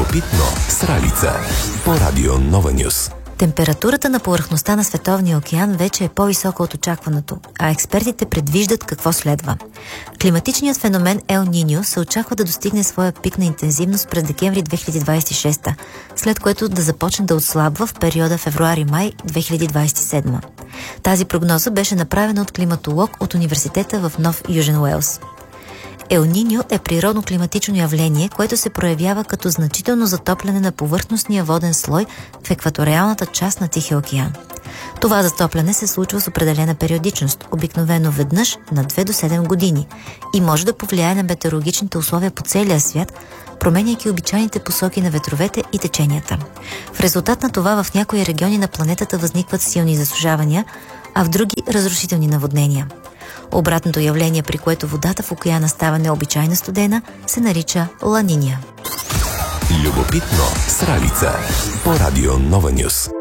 Любопитно с Ралица по Радио Нова Нюс. Температурата на повърхността на Световния океан вече е по-висока от очакваното, а експертите предвиждат какво следва. Климатичният феномен Ел Ниньо се очаква да достигне своя пик на интензивност през декември 2026, след което да започне да отслабва в периода февруари-май 2027. Тази прогноза беше направена от климатолог от университета в Нов Южен Уелс. Ел Ниньо е природно климатично явление, което се проявява като значително затопляне на повърхностния воден слой в екваториалната част на Тихия океан. Това затопляне се случва с определена периодичност, обикновено веднъж на 2 до 7 години, и може да повлияе на метеорологичните условия по целия свят, променяйки обичайните посоки на ветровете и теченията. В резултат на това в някои региони на планетата възникват силни засушавания, а в други разрушителни наводнения. Обратното явление, при което водата в океана става необичайно студена, се нарича Ла Нинья. Любопитно с Ралица по Радио Нова Нюс.